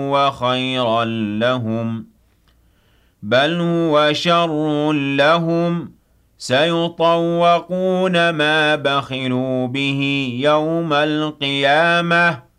وخيرا لهم بل هو شر لهم سيطوقون ما بخلوا به يوم القيامة